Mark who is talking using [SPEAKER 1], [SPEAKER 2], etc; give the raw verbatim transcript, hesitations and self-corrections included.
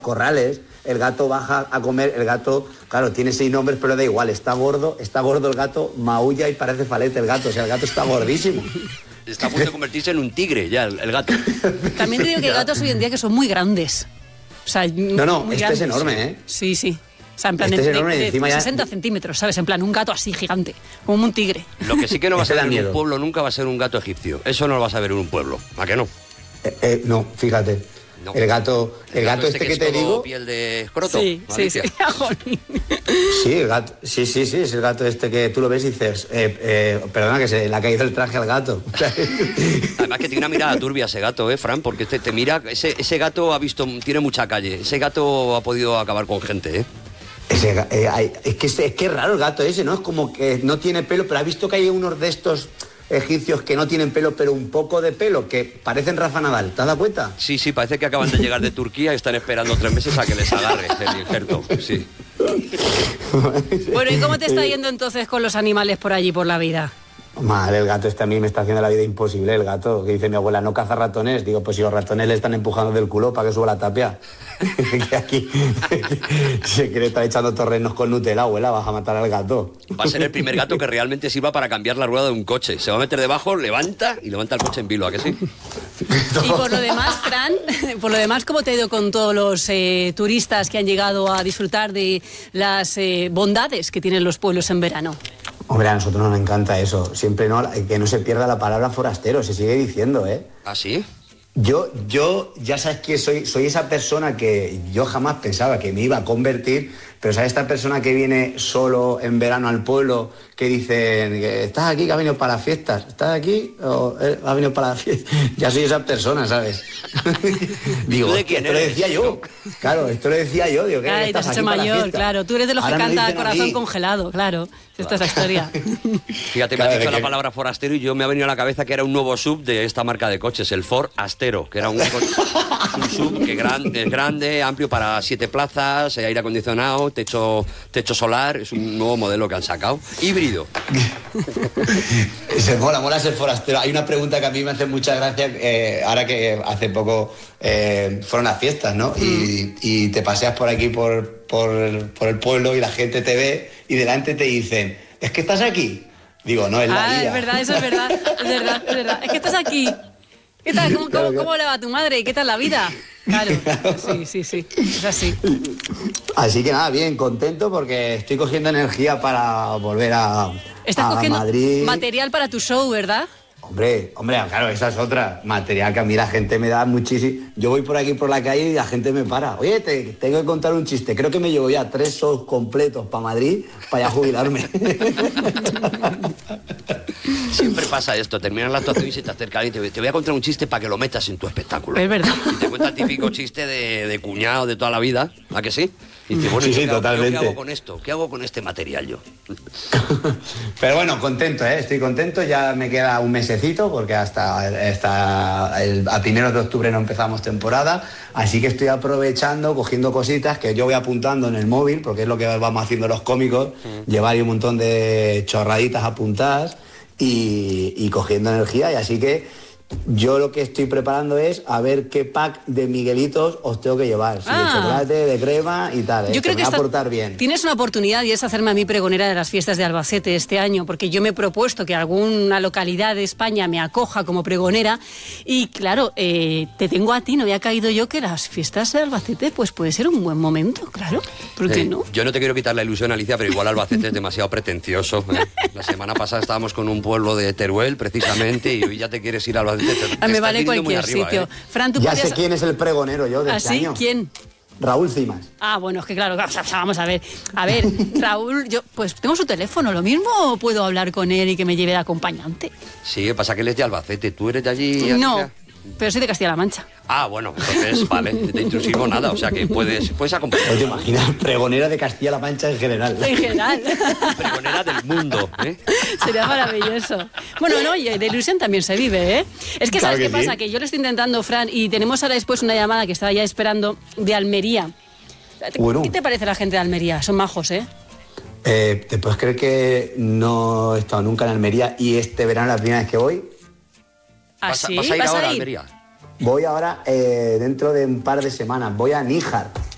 [SPEAKER 1] corrales, el gato baja a comer, el gato, claro, tiene seis nombres, pero da igual, está gordo, está gordo el gato, maulla y parece falete el gato, o sea, el gato está gordísimo.
[SPEAKER 2] Está a punto de convertirse en un tigre ya, el, el gato.
[SPEAKER 3] También te digo que hay gatos hoy en día que son muy grandes. O sea,
[SPEAKER 1] no, no,
[SPEAKER 3] muy
[SPEAKER 1] este
[SPEAKER 3] grandes.
[SPEAKER 1] es enorme, ¿eh?
[SPEAKER 3] Sí, sí. O sea, en plan
[SPEAKER 1] este
[SPEAKER 3] de,
[SPEAKER 1] es enorme,
[SPEAKER 3] de, de
[SPEAKER 1] encima
[SPEAKER 3] sesenta
[SPEAKER 1] ya...
[SPEAKER 3] centímetros, ¿sabes? En plan, un gato así gigante, como un tigre.
[SPEAKER 2] Lo que sí que no vas a ver en
[SPEAKER 1] miedo.
[SPEAKER 2] un pueblo nunca va a ser un gato egipcio. Eso no lo vas a ver en un pueblo. ¿A qué no?
[SPEAKER 1] Eh, eh, no, fíjate. No. El gato, el, el gato, gato este, este que, que te digo,
[SPEAKER 2] piel de escroto.
[SPEAKER 3] Sí, sí, sí.
[SPEAKER 1] Sí, el gato, sí, sí, sí, es el gato este que tú lo ves y dices, eh, eh, perdona que se le ha caído el traje al gato.
[SPEAKER 2] Además que tiene una mirada turbia ese gato, eh, Fran, porque te, te mira, ese, ese gato ha visto, tiene mucha calle. Ese gato ha podido acabar con gente, eh.
[SPEAKER 1] Ese, eh, es que es que es raro el gato ese, ¿no? Es como que no tiene pelo, pero has visto que hay unos de estos egipcios que no tienen pelo, pero un poco de pelo, que parecen Rafa Nadal, ¿te has dado cuenta?
[SPEAKER 2] Sí, sí, parece que acaban de llegar de Turquía y están esperando tres meses a que les agarre el injerto, sí.
[SPEAKER 3] Bueno, ¿y cómo te está yendo entonces con los animales por allí, por la vida?
[SPEAKER 1] Madre, el gato este a mí me está haciendo la vida imposible, el gato, que dice mi abuela, no caza ratones. Digo, pues si los ratones le están empujando del culo para que suba la tapia. Que aquí se quiere estar echando torrenos con Nutella, abuela, vas a matar al gato.
[SPEAKER 2] Va a ser el primer gato que realmente sirva para cambiar la rueda de un coche. Se va a meter debajo, levanta y levanta el coche en vilo, ¿a que sí?
[SPEAKER 3] Y por lo demás, Fran, por lo demás, ¿cómo te ha ido con todos los eh, turistas que han llegado a disfrutar de las eh, bondades que tienen los pueblos en verano?
[SPEAKER 1] Hombre, a nosotros nos encanta eso. Siempre no, que no se pierda la palabra forastero, se sigue diciendo, ¿eh?
[SPEAKER 2] ¿Ah, sí?
[SPEAKER 1] Yo, yo, ya sabes que soy, soy esa persona que yo jamás pensaba que me iba a convertir, pero sabes, esta persona que viene solo en verano al pueblo, que dicen, ¿estás aquí que ha venido para las fiestas? ¿Estás aquí o ha venido para las fiestas? Ya soy esa persona, ¿sabes? Digo,
[SPEAKER 2] ¿de quién
[SPEAKER 1] esto
[SPEAKER 2] eres?
[SPEAKER 1] lo decía yo. Claro, esto lo decía yo. Digo, ¿qué
[SPEAKER 3] Ay, te
[SPEAKER 1] estás
[SPEAKER 3] has
[SPEAKER 1] aquí
[SPEAKER 3] hecho
[SPEAKER 1] para la
[SPEAKER 3] mayor,
[SPEAKER 1] fiesta?
[SPEAKER 3] claro. Tú eres de los
[SPEAKER 1] Ahora
[SPEAKER 3] que
[SPEAKER 1] me
[SPEAKER 3] canta
[SPEAKER 1] dicen a
[SPEAKER 3] Corazón
[SPEAKER 1] mí.
[SPEAKER 3] Congelado, claro. Esta es la historia.
[SPEAKER 2] Fíjate, me
[SPEAKER 1] Claro,
[SPEAKER 2] has dicho
[SPEAKER 1] de
[SPEAKER 2] la
[SPEAKER 1] que-
[SPEAKER 2] palabra forastero y yo me ha venido a la cabeza que era un nuevo sub de esta marca de coches, el Ford Astero, que era un, co- un sub que gran- es grande, amplio para siete plazas, eh, aire acondicionado, techo, techo solar, es un nuevo modelo que han sacado, híbrido.
[SPEAKER 1] Se mola, mola ser forastero. Hay una pregunta que a mí me hace mucha gracia, eh, ahora que hace poco eh, fueron las fiestas, ¿no? Mm. Y, y te paseas por aquí, por, por, por el pueblo, y la gente te ve y delante te dicen, ¿es que estás aquí? Digo, no, es la
[SPEAKER 3] Ah,
[SPEAKER 1] vida.
[SPEAKER 3] es verdad, eso es verdad, es verdad, es verdad. Es que estás aquí. ¿Qué tal? ¿Cómo, cómo, cómo le va a tu madre? ¿Qué tal la vida? Claro, sí, sí, sí, es así.
[SPEAKER 1] Así que nada, bien, contento porque estoy cogiendo energía para volver a,
[SPEAKER 3] Estás
[SPEAKER 1] a
[SPEAKER 3] cogiendo
[SPEAKER 1] Madrid.
[SPEAKER 3] material para tu show, ¿verdad?
[SPEAKER 1] Hombre, hombre, claro, esa es otra. Material que a mí la gente me da muchísimo. Yo voy por aquí por la calle y la gente me para. Oye, te tengo que contar un chiste. Creo que me llevo ya tres shows completos para Madrid para ya jubilarme.
[SPEAKER 2] Siempre pasa esto, terminas la actuación y se te acerca alguien y te, te voy a contar un chiste para que lo metas en tu espectáculo.
[SPEAKER 3] Es verdad.
[SPEAKER 2] Y te cuenta el típico chiste de, de cuñado de toda la vida, ¿a que sí? Y dice, bueno,
[SPEAKER 1] Sí,
[SPEAKER 2] ¿yo
[SPEAKER 1] sí,
[SPEAKER 2] qué hago-
[SPEAKER 1] totalmente.
[SPEAKER 2] yo ¿qué hago con esto? ¿Qué hago con este material yo?
[SPEAKER 1] Pero bueno, contento, ¿eh? Estoy contento. Ya me queda un mesecito porque hasta, hasta el, a primeros de octubre no empezamos temporada. Así que estoy aprovechando, cogiendo cositas que yo voy apuntando en el móvil, porque es lo que vamos haciendo los cómicos, mm. llevar ahí un montón de chorraditas apuntadas y, y cogiendo energía. Y así que yo lo que estoy preparando es a ver qué pack de Miguelitos os tengo que llevar. Si
[SPEAKER 3] Ah.
[SPEAKER 1] de chocolate, de crema y tal. ¿eh?
[SPEAKER 3] Yo creo
[SPEAKER 1] que
[SPEAKER 3] que
[SPEAKER 1] me va
[SPEAKER 3] esta-
[SPEAKER 1] a portar bien.
[SPEAKER 3] tienes una oportunidad y es hacerme a mí pregonera de las fiestas de Albacete este año, porque yo me he propuesto que alguna localidad de España me acoja como pregonera y claro, eh, te tengo a ti, no había caído yo que las fiestas de Albacete pues puede ser un buen momento, claro, ¿por qué
[SPEAKER 2] Eh,
[SPEAKER 3] no?
[SPEAKER 2] Yo no te quiero quitar la ilusión, Alicia, pero igual Albacete es demasiado pretencioso. ¿eh? La semana pasada estábamos con un pueblo de Teruel, precisamente, y hoy ya te quieres ir a Albacete. Te- te
[SPEAKER 3] Ah, me
[SPEAKER 2] estás
[SPEAKER 3] vale
[SPEAKER 2] viniendo muy
[SPEAKER 3] cualquier
[SPEAKER 2] arriba,
[SPEAKER 3] sitio.
[SPEAKER 2] ¿eh?
[SPEAKER 3] Fran, tú
[SPEAKER 1] Ya
[SPEAKER 3] podrías...
[SPEAKER 1] sé quién es el pregonero yo de
[SPEAKER 3] ¿Ah,
[SPEAKER 1] este
[SPEAKER 3] sí?
[SPEAKER 1] año.
[SPEAKER 3] ¿Quién?
[SPEAKER 1] Raúl Cimas.
[SPEAKER 3] Ah, bueno, es que claro, vamos a ver. A ver, Raúl, yo pues tengo su teléfono, ¿lo mismo puedo hablar con él y que me lleve de acompañante?
[SPEAKER 2] Sí, pasa que él es de Albacete. ¿Tú eres de allí,
[SPEAKER 3] No,
[SPEAKER 2] Alicia?
[SPEAKER 3] pero soy de Castilla-La Mancha.
[SPEAKER 2] Ah, bueno, entonces, vale, de intrusivo nada, o sea que puedes, puedes acompañar.
[SPEAKER 1] ¿Te imaginas? Pregonera de Castilla-La Mancha en general.
[SPEAKER 3] En general.
[SPEAKER 2] Pregonera del mundo, ¿eh?
[SPEAKER 3] Sería maravilloso. Bueno, no, y de ilusión también se vive, ¿eh? Es que
[SPEAKER 1] Claro
[SPEAKER 3] ¿sabes
[SPEAKER 1] que
[SPEAKER 3] qué pasa?
[SPEAKER 1] sí.
[SPEAKER 3] Que yo le estoy intentando, Fran, y tenemos ahora después una llamada que estaba ya esperando de Almería.
[SPEAKER 1] Bueno.
[SPEAKER 3] ¿Qué te parece la gente de Almería? Son majos, ¿eh?
[SPEAKER 1] Eh, ¿Te puedes creer que no he estado nunca en Almería y este verano es la primera vez que voy?
[SPEAKER 2] ¿Vas, a-
[SPEAKER 3] ¿Así?
[SPEAKER 2] vas a ir
[SPEAKER 3] ¿Vas
[SPEAKER 2] ahora
[SPEAKER 3] a
[SPEAKER 2] a
[SPEAKER 3] ir?
[SPEAKER 2] Almería?
[SPEAKER 1] Voy ahora, eh, dentro de un par de semanas, voy a Níjar.